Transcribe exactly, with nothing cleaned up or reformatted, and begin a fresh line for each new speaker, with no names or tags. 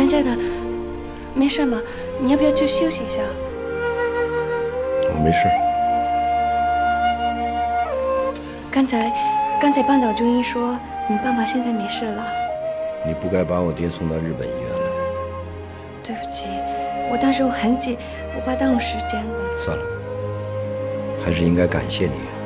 当家的，没事吗？你要不要去休息一下？
我没事。
刚才，刚才半岛中医说你爸爸现在没事了。
你不该把我爹送到日本医院来。
对不起，我当时我很急，我怕耽误时间了。
算了，还是应该感谢你。